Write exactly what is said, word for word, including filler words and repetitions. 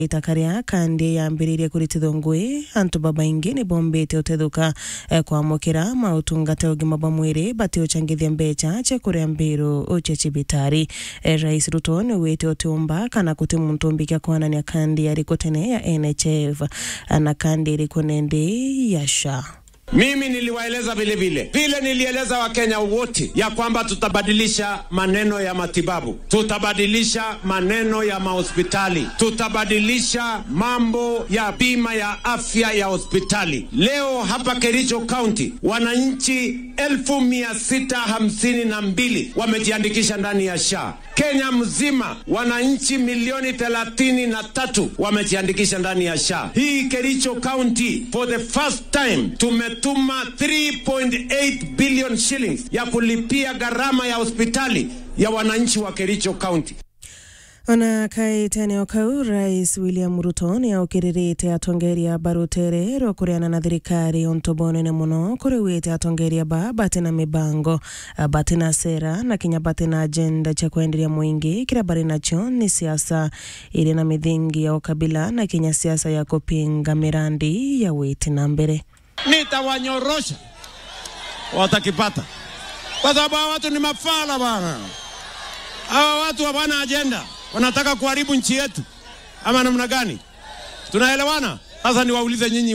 itakaria kandi yambiririe kuritithongwe antu babaingi ni bombete utethuka eh, kwa mukira mautungata ugima bwa mwiri bati uchangithia mbecha che kuria mbiru uche chibitari. eh, Rais Ruto ni wete otumba kana kuti muntu mbika kwanania kandi yariko tene ya N H F na kandi yariko nende ya S H A. Mimi niliwaeleza vile vile vile nilieleza Wakenya wote ya kwamba tutabadilisha maneno ya matibabu, tutabadilisha maneno ya mahospitali, tutabadilisha mambo ya bima ya afya ya hospitali. Leo hapa Kericho County wananchi elfu mia sita hamsini na mbili wamejiandikisha ndani ya S H A. Kenya mzima wananchi milioni thelathini na tatu wamejiandikisha ndani ya S H A. Hii Kericho County for the first time tumetuma three point eight billion shillings ya kulipia gharama ya hospitali ya wananchi wa Kericho County. Ona kai tene okau Rais William Ruto ni aukirite atongeria barutere ro kuriana na thirikari ontobone ne muno kuriwite atongeria ba batina mibango batina sera na kinya batina agenda cha kuendelea mwingi kila bari nacho ni siasa ile na midhingi ya ukabila na kinya siasa ya kupinga mirandi ya witi na mbere. Nitawanyorosha watakipata kwa sababu watu ni mafala bana. Hawa watu hawana agenda, wanataka kuharibu nchi yetu ama namna gani? Tunaelewana? Sasa niwaulize nyinyi